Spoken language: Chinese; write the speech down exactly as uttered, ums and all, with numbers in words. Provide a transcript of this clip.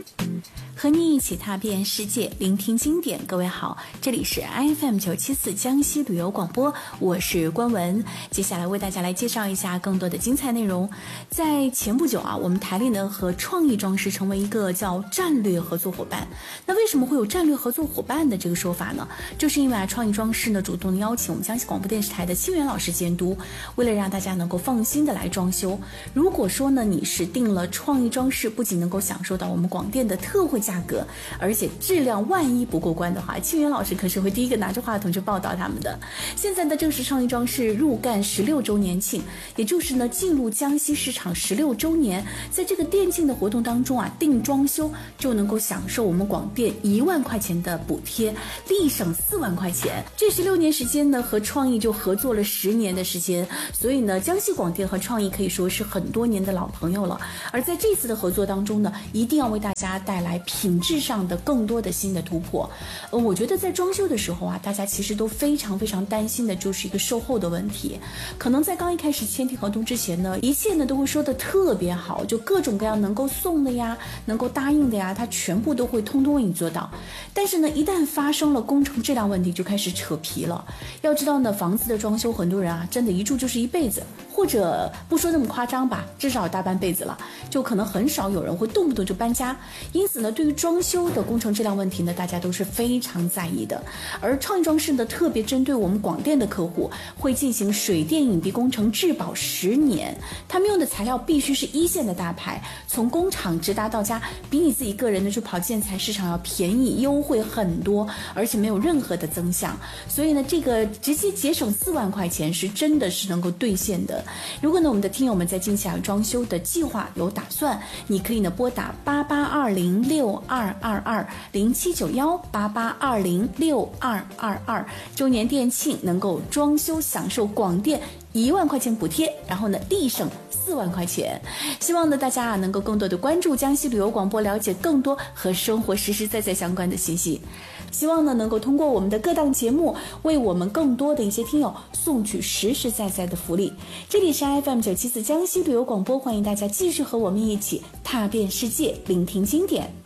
和你一起踏遍世界，聆听经典。各位好，这里是 F M 九七四江西旅游广播，我是关文。接下来为大家来介绍一下更多的精彩内容。在前不久啊，我们台里呢和创意装饰成为一个叫战略合作伙伴。那为什么会有战略合作伙伴的这个说法呢？就是因为啊，创意装饰呢主动的邀请我们江西广播电视台的清源老师监督，为了让大家能够放心的来装修。如果说呢你是订了创意装饰，不仅能够享受到我们广电的特惠价格，而且质量万一不过关的话，清源老师可是会第一个拿着话筒去报道他们的。现在的正是创意装饰入干十六周年庆，也就是呢进入江西市场十六周年。在这个店庆的活动当中啊，订装修就能够享受我们广电一万块钱的补贴，立省四万块钱。这十六年时间呢，和创意就合作了十年的时间，所以呢，江西广电和创意可以说是很多年的老朋友了。而在这次的合作当中呢，一定要为大家带来品质上的更多的新的突破。呃，我觉得在装修的时候啊，大家其实都非常非常担心的就是一个售后的问题。可能在刚一开始签订合同之前呢，一切呢都会说的特别好，就各种各样能够送的呀，能够答应的呀，他全部都会通通为你做到。但是呢，一旦发生了工程质量问题，就开始扯皮了。要知道呢，房子的装修，很多人啊，真的一住就是一辈子，或者不说那么夸张吧，至少大半辈子了，就可能很少有人会动不动就搬家。因此呢，对于装修的工程质量问题呢，大家都是非常在意的。而创意装饰呢，特别针对我们广电的客户，会进行水电隐蔽工程质保十年。他们用的材料必须是一线的大牌，从工厂直达到家，比你自己个人的去跑建材市场要便宜优惠很多，而且没有任何的增项。所以呢，这个直接节省四万块钱是真的是能够兑现的。如果呢，我们的听友们在近期啊装修的计划有打算，你可以呢拨打八八二零六二二二零七九幺八八二零六二二二，周年店庆能够装修享受广电一万块钱补贴，然后呢立省四万块钱。希望呢大家啊能够更多的关注江西旅游广播，了解更多和生活实实在在相关的信息。希望呢能够通过我们的各档节目，为我们更多的一些听友送去实实在在的福利。这里是 F M 九七四江西旅游广播，欢迎大家继续和我们一起踏遍世界，聆听经典。